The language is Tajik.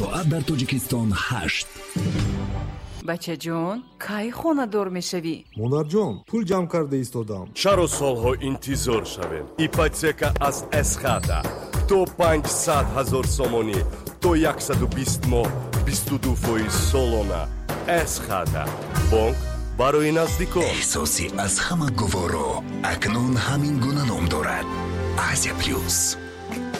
соат дар Тоҷикистон 8. бачаҷон, кай хонадор мешавӣ? монарҷон, пул ҷамъ карда истодам. чаро солҳо интизор шавем? ипотека аз эсхата то 500,000 сомонӣ то 120 моҳ 22% солона. эсхата бонк барои наздикон. эҳсоси аз ҳама гуворо акнун ҳамин гуна ном дорад. Азия плюс.